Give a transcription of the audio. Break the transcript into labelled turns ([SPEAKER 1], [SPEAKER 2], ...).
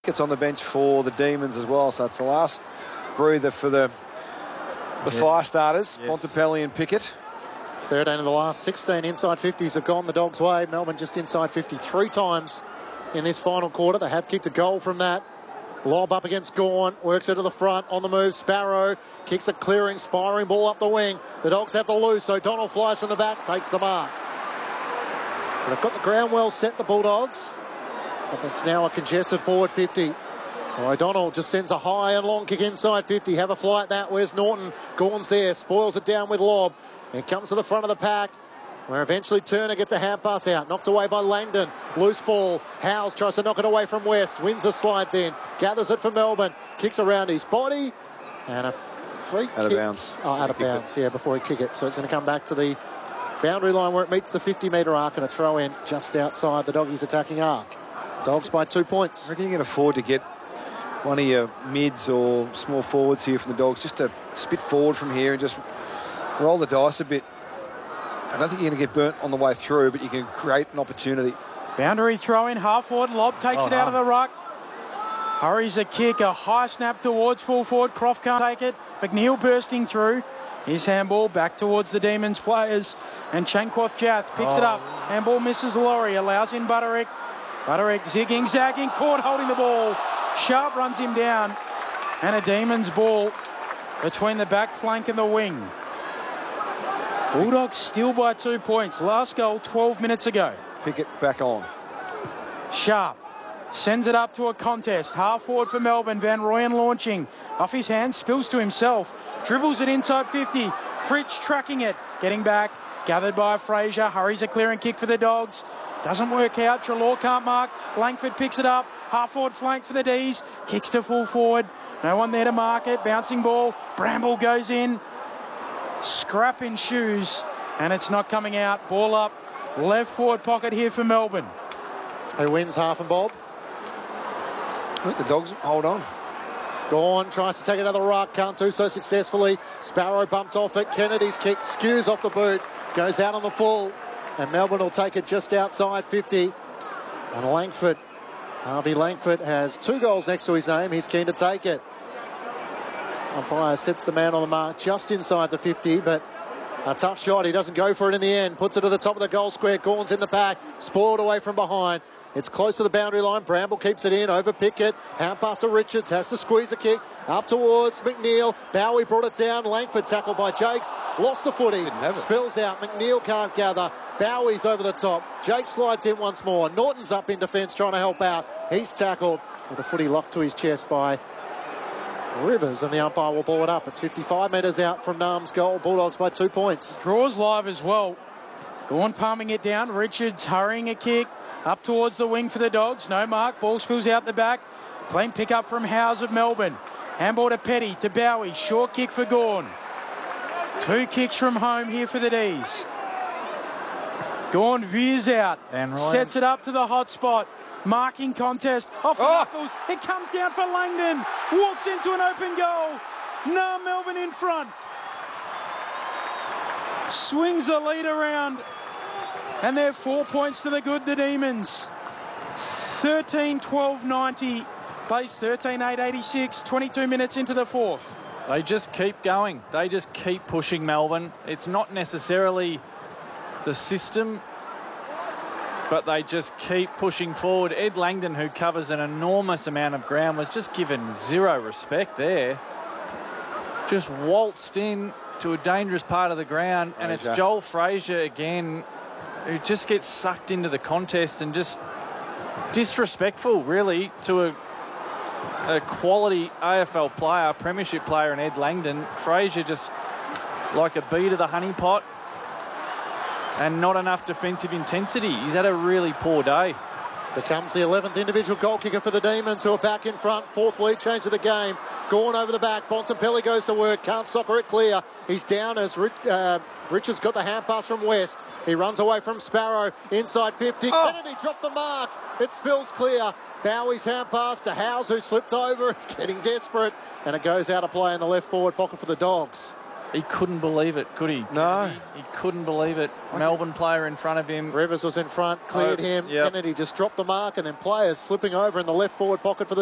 [SPEAKER 1] Pickett's on the bench for the Demons as well, so it's the last breather for the fire starters, Bontempelli and Pickett.
[SPEAKER 2] 13 of the last 16 inside 50s have gone the Dogs' way. Melbourne just inside 50 3 times in this final quarter. They have kicked a goal from that. Lob up against Gawn, works it to the front, on the move, Sparrow, kicks a clearing, spiring ball up the wing. The Dogs have the loose, O'Donnell flies from the back, takes the mark. So they've got the ground well set, the Bulldogs, but it's now a congested forward 50. So O'Donnell just sends a high and long kick inside 50. Have a fly at that. Where's Norton? Gawn's there, spoils it down with Lob. It comes to the front of the pack, where eventually Turner gets a hand pass out. Knocked away by Langdon. Loose ball. Howes tries to knock it away from West. Windsor slides in. Gathers it for Melbourne. Kicks around his body. And a free kick.
[SPEAKER 1] Out of bounds.
[SPEAKER 2] Oh, out of bounds, yeah, before he kick it. So it's going to come back to the boundary line where it meets the 50-metre arc, and a throw in just outside the Doggies' attacking arc. Dogs by 2 points.
[SPEAKER 1] I reckon you can afford to get one of your mids or small forwards here from the Dogs just to spit forward from here and just roll the dice a bit. I don't think you're going to get burnt on the way through, but you can create an opportunity.
[SPEAKER 3] Boundary throw in, half forward. Lob takes it out of the ruck. Hurries a kick, a high snap towards full forward. Croft can't take it. McNeil bursting through. His handball back towards the Demons players. And Chankwath Jath picks it up. Handball misses Laurie, allows in Butterick. Butterick zigging, zagging, caught holding the ball. Sharp runs him down. And a Demons ball between the back flank and the wing. Bulldogs still by 2 points. Last goal 12 minutes ago.
[SPEAKER 1] Pickett back on.
[SPEAKER 3] Sharp sends it up to a contest. Half forward for Melbourne. Van Rooyen launching. Off his hands, spills to himself. Dribbles it inside 50. Fritsch tracking it. Getting back. Gathered by Fraser. Hurries a clearing kick for the Dogs. Doesn't work out. Treloar can't mark. Langford picks it up. Half forward flank for the D's. Kicks to full forward. No one there to mark it. Bouncing ball. Bramble goes in. Scrap in shoes, and it's not coming out. Ball up, left forward pocket here for Melbourne.
[SPEAKER 2] Who wins, Half and Bob?
[SPEAKER 1] Let the Dogs hold on.
[SPEAKER 2] Gawn tries to take another ruck, can't do so successfully. Sparrow bumped off it. Kennedy's kick skews off the boot, goes out on the full, and Melbourne will take it just outside 50. And Langford, Harvey Langford, has 2 goals next to his name. He's keen to take it. Umpire sets the man on the mark just inside the 50, but a tough shot. He doesn't go for it in the end. Puts it to the top of the goal square. Gawn's in the pack. Spoiled away from behind. It's close to the boundary line. Bramble keeps it in. Over Pickett. Hand pass to Richards. Has to squeeze a kick. Up towards McNeil. Bowie brought it down. Langford tackled by Jakes. Lost the footy. Spills out. McNeil can't gather. Bowie's over the top. Jakes slides in once more. Norton's up in defence trying to help out. He's tackled with the footy locked to his chest by Rivers, and the umpire will ball it up. It's 55 metres out from Nam's goal. Bulldogs by 2 points.
[SPEAKER 3] Draws live as well. Gawn palming it down. Richards hurrying a kick up towards the wing for the Dogs. No mark. Ball spills out the back. Clean pick up from Howes of Melbourne. Handball to Petty, to Bowie. Short kick for Gawn. 2 kicks from home here for the D's. Gawn veers out. Sets it up to the hot spot. Marking contest off the knuckles. It comes down for Langdon. Walks into an open goal. Now Melbourne in front. Swings the lead around. And they're 4 points to the good, the Demons. 13-12-90. Plays 13-8-86. 22 minutes into the fourth.
[SPEAKER 4] They just keep going. They just keep pushing Melbourne. It's not necessarily the system, but they just keep pushing forward. Ed Langdon, who covers an enormous amount of ground, was just given zero respect there. Just waltzed in to a dangerous part of the ground, and it's Joel Fraser again who just gets sucked into the contest and just disrespectful, really, to a quality AFL player, premiership player in Ed Langdon. Fraser just like a bee to the honeypot. And not enough defensive intensity. He's had a really poor day.
[SPEAKER 2] Becomes the 11th individual goal kicker for the Demons, who are back in front. 4th lead change of the game. Gawn over the back. Bontempelli goes to work. Can't soccer it clear. He's down as Richards got the hand pass from West. He runs away from Sparrow. Inside 50. Kennedy dropped the mark. It spills clear. Bowie's hand pass to Howes, who slipped over. It's getting desperate. And it goes out of play in the left forward pocket for the Dogs.
[SPEAKER 4] He couldn't believe it, could he?
[SPEAKER 1] No.
[SPEAKER 4] He couldn't believe it. Melbourne player in front of him.
[SPEAKER 2] Rivers was in front, cleared him. Kennedy just dropped the mark, and then players slipping over in the left forward pocket for the